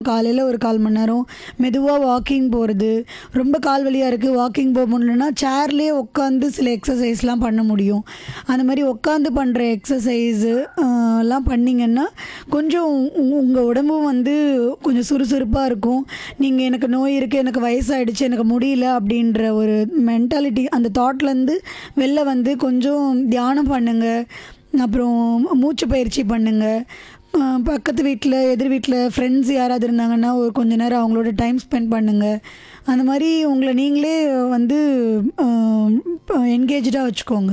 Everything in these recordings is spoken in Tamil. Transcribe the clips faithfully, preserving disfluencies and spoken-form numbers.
காலையில் ஒரு கால் மணி நேரம் மெதுவாக வாக்கிங் போகிறது. ரொம்ப கால் வலியாக இருக்குது, வாக்கிங் போக முடியலன்னா சேர்லேயே உட்காந்து சில எக்ஸசைஸ்லாம் பண்ண முடியும். அந்த மாதிரி உட்காந்து பண்ணுற எக்ஸசைஸு எல்லாம் பண்ணிங்கன்னா கொஞ்சம் உங்கள் உடம்பும் வந்து கொஞ்சம் சுறுசுறுப்பாக இருக்கும். நீங்கள் எனக்கு நோய் இருக்குது, எனக்கு வயசாகிடுச்சு, எனக்கு முடியல அப்படின்ற ஒரு மென்டாலிட்டி அந்த தாட்லேருந்து வெளில வந்து கொஞ்சம் தியானம் பண்ணுங்கள், அப்புறம் மூச்சு பயிற்சி பண்ணுங்கள். பக்கத்து வீட்டில் எதிர் வீட்டில் ஃப்ரெண்ட்ஸ் யாராவது இருந்தாங்கன்னா ஒரு கொஞ்ச நேரம் அவங்களோட டைம் ஸ்பெண்ட் பண்ணுங்கள். அந்த மாதிரி உங்களை நீங்களே வந்து என்கேஜாக வச்சுக்கோங்க.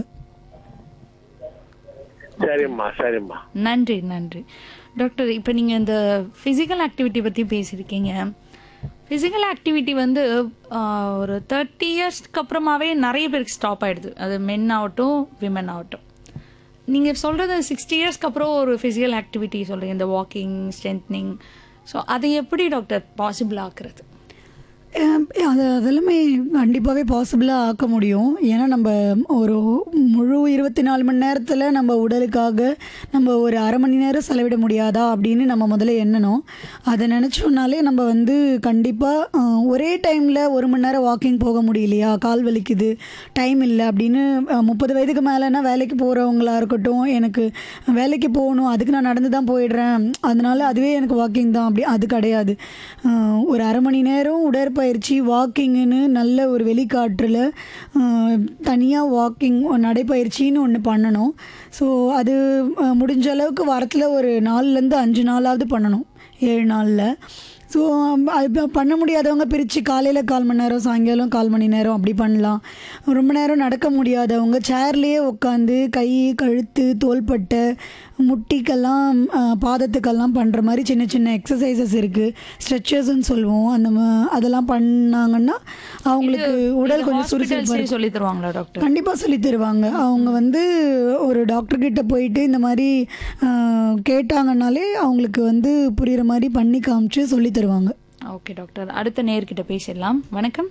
சரிம்மா சரிம்மா. நன்றி நன்றி டாக்டர். இப்போ நீங்கள் இந்த ஃபிசிக்கல் ஆக்டிவிட்டி பற்றி பேசியிருக்கீங்க. ஃபிசிக்கல் ஆக்டிவிட்டி வந்து ஒரு தேர்ட்டி இயர்ஸ்க்கு அப்புறமாவே நிறைய பேருக்கு ஸ்டாப் ஆகிடுது. அது மென் ஆகட்டும் விமன் ஆகட்டும். நீங்கள் சொல்கிறது சிக்ஸ்டி இயர்ஸ்க்கு அப்புறம் ஒரு ஃபிசிக்கல் ஆக்டிவிட்டி சொல்கிறீங்க, இந்த வாக்கிங் ஸ்ட்ரென்த்னிங். ஸோ அதை எப்படி டாக்டர் பாசிபிள் ஆக்குறது? அது அதெல்லாமே கண்டிப்பாகவே பாசிபிளாக ஆக்க முடியும். ஏன்னா நம்ம ஒரு முழு இருபத்தி நாலு மணி நேரத்தில் நம்ம உடலுக்காக நம்ம ஒரு அரை மணி நேரம் செலவிட முடியாதா அப்படின்னு நம்ம முதல்ல எண்ணணும். அதை நினச்சோன்னாலே நம்ம வந்து கண்டிப்பாக ஒரே டைமில் ஒரு மணி நேரம் வாக்கிங் போக முடியலையா, கால் வலிக்குது, டைம் இல்லை அப்படின்னு முப்பது வயதுக்கு மேலேனா வேலைக்கு போகிறவங்களா இருக்கட்டும், எனக்கு வேலைக்கு போகணும் அதுக்கு நான் நடந்து தான் போயிடுறேன் அதனால அதுவே எனக்கு வாக்கிங் தான், அப்படி அது கிடையாது. ஒரு அரை மணி நேரம் உடற்பயிற்சி பயிற்சி வாக்கிங்னு நல்ல ஒரு வெளிக்காற்றில் தனியாக வாக்கிங் நடைப்பயிற்சின்னு ஒன்று பண்ணணும். ஸோ அது முடிஞ்ச அளவுக்கு வாரத்தில் ஒரு நாலுலேருந்து அஞ்சு நாளாவது பண்ணணும், ஏழு நாளில். ஸோ அது பண்ண முடியாதவங்க பிரித்து காலையில் கால் மணி நேரம், சாயங்காலம் கால் மணி நேரம் அப்படி பண்ணலாம். ரொம்ப நேரம் நடக்க முடியாதவங்க சேர்லேயே உட்காந்து கை கழுத்து தோள்பட்டை முட்டிக்கெல்லாம் பாதத்துக்கெல்லாம் பண்ணுற மாதிரி சின்ன சின்ன எக்ஸசைசஸ் இருக்குது, ஸ்ட்ரெச்சர்ஸ்ன்னு சொல்லுவோம். அந்த அதெல்லாம் பண்ணாங்கன்னா அவங்களுக்கு உடல் கொஞ்சம் சுறுசுறுப்பாக சொல்லி தருவாங்களா டாக்டர்? கண்டிப்பாக சொல்லி தருவாங்க. அவங்க வந்து ஒரு டாக்டர்கிட்ட போயிட்டு இந்த மாதிரி கேட்டாங்கன்னாலே அவங்களுக்கு வந்து புரிகிற மாதிரி பண்ணி காமிச்சு சொல்லி தருவாங்க. ஓகே டாக்டர், அடுத்த நேர்கிட்ட பேசிடலாம். வணக்கம்.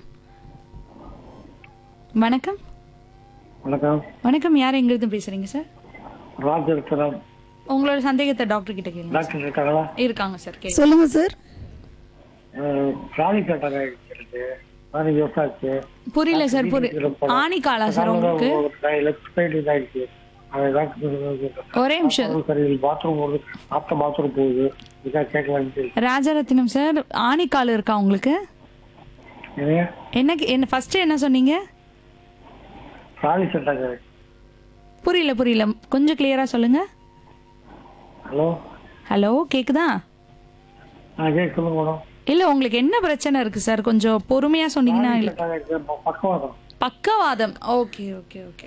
வணக்கம். வணக்கம். வணக்கம். யார் எங்கிருந்து பேசுறீங்க சார்? ராஜரத்னம். உங்களோட சந்தேகத்தை டாக்டர் கிட்ட கேளுங்க. டாக்டர் இருக்காங்களா? இருக்காங்க சார். சொல்லுங்க சார். ராணி கட்டங்க இருக்கு, ராணி யோசாச்சு. புரியல சார். புரியல. ஆணிக்காலா சார் உங்களுக்கு? லெஃப்ட் சைடு தான் இருக்கு. ஒரே நிமிஷம். பாத்ரூம் போகுது, ஆப்ட பாத்ரூம் போகுது. இதான் கேட்கலாம். ராஜரத்னம் சார், ஆணிக்கால் இருக்கா உங்களுக்கு? என்ன என்ன ஃபர்ஸ்ட் என்ன சொன்னீங்க? ராணி கட்டங்க. புரியல புரியல, கொஞ்சம் கிளியரா சொல்லுங்க. ஹலோ ஹலோ கேக்குதா? சொல்லுங்க. இல்ல உங்களுக்கு என்ன பிரச்சனை இருக்கு சார், கொஞ்சம் பொறுமையா சொன்னீங்கன்னா. பக்கவாதம். பக்கவாதம். Okay okay okay.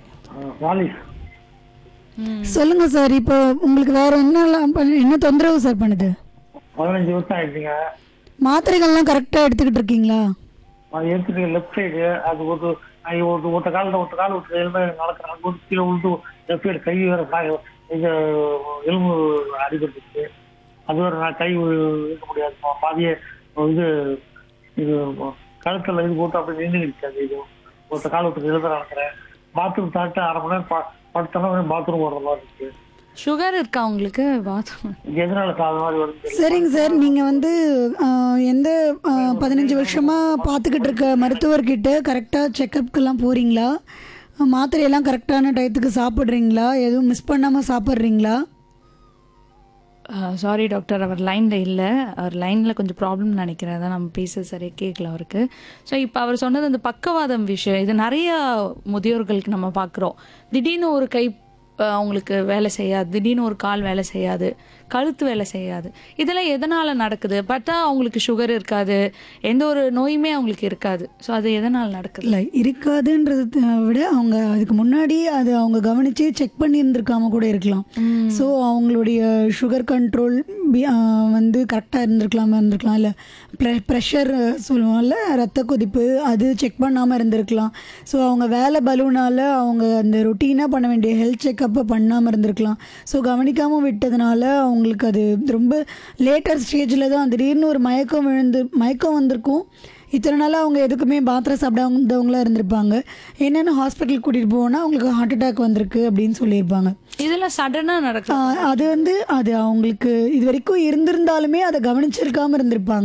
சொல்லுங்க சார். இப்போ உங்களுக்கு வேற என்னலாம் என்ன தொந்தரவு சார் பண்ணுது? பதினஞ்சு வருஷம் ஆயிடுச்சுங்க. மாத்திரைகள்லாம் கரெக்டா எடுத்துக்கிட்டு இருக்கீங்களா? அது எடுத்துட்டு லெஃப்ட் சைடு அது ஒரு ஒரு ஒத்த காலில் ஒத்த கால் விட்டு எலும்பு நடக்கிறாங்க, கீழே விழுந்து லெஃப்ட் சைடு கை வேற இந்த எலும்பு அடிபட்டுச்சு. அது வேற நான் கை இருக்க முடியாது, பாதியே இது இது கழுத்துல இது போட்டு அப்படி நின்றுச்சு. அது இது ஒருத்த கால் விட்டு எழுத நடக்கிறேன். பாத்ரூம் சாப்பிட்டு அரை மணி நேரம் படுத்தனா பாத்ரூம் ஓடுற மாதிரி இருக்கு. சுகர் இருக்கா உங்களுக்கு? பாத்ரூம் எதனால அது மாதிரி வருது? சரிங்க சார். நீங்கள் வந்து எந்த பதினஞ்சு வருஷமாக பார்த்துக்கிட்டு இருக்க மருத்துவர்கிட்ட கரெக்டாக செக்கப்புக்கெல்லாம் போகிறீங்களா? மாத்திரையெல்லாம் கரெக்டான டயத்துக்கு சாப்பிட்றீங்களா? எதுவும் மிஸ் பண்ணாமல் சாப்பிட்றீங்களா? சாரி டாக்டர், அவர் லைனில் இல்லை. அவர் லைனில் கொஞ்சம் ப்ராப்ளம் நினைக்கிறேன், அதான் நம்ம பேசுறது சரியாக கேட்கல அவருக்கு. ஸோ இப்போ அவர் சொன்னது அந்த பக்கவாதம் விஷயம், இது நிறைய முதியோர்களுக்கு நம்ம பார்க்குறோம். திடீர்னு ஒரு கை அவங்களுக்கு வேலை செய்யாது, திடீர்னு ஒரு கால் வேலை செய்யாது, கழுத்து வேலை செய்யாது. இதெல்லாம் எதனால் நடக்குது? பார்த்தா அவங்களுக்கு சுகர் இருக்காது, எந்த ஒரு நோயுமே அவங்களுக்கு இருக்காது. ஸோ அது எதனால் நடக்குது? இல்லை, இருக்காதுன்றதை விட அவங்க அதுக்கு முன்னாடி அது அவங்க கவனித்து செக் பண்ணியிருந்துருக்காம கூட இருக்கலாம். ஸோ அவங்களுடைய சுகர் கண்ட்ரோல் வந்து கரெக்டாக இருந்திருக்கலாமா இருந்திருக்கலாம். இல்லை ப்ரெ ப்ரெஷர் சொல்லுவோம்ல, ரத்த கொதிப்பு, அது செக் பண்ணாமல் இருந்திருக்கலாம். ஸோ அவங்க வேலை பலூனால் அவங்க அந்த ரொட்டீனாக பண்ண வேண்டிய ஹெல்த் செக்கப்பை பண்ணாமல் இருந்திருக்கலாம். ஸோ கவனிக்காமல் விட்டதுனால அவங்களுக்கு அது ரொம்ப லேட்டர் ஸ்டேஜில் தான் திடீர்னு ஒரு மயக்கம் விழுந்து மயக்கம் வந்திருக்கும். இத்தனை நாளாக அவங்க எதுக்குமே மாத்திரை சாப்பிடாதவங்களாக இருந்திருப்பாங்க. என்னென்னு ஹாஸ்பிட்டல் கூட்டிகிட்டு போனால் அவங்களுக்கு ஹார்ட் அட்டாக் வந்திருக்கு அப்படின்னு சொல்லியிருப்பாங்க. இதெல்லாம் சடனாக நடக்கும். அது வந்து அது அவங்களுக்கு இது வரைக்கும் இருந்திருந்தாலுமே அதை கவனிச்சிருக்காமல் இருந்திருப்பாங்க.